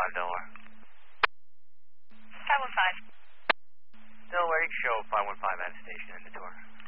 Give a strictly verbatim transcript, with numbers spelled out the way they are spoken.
five, Delaware. five one five. Delaware, you can show five one five at the station in the tour.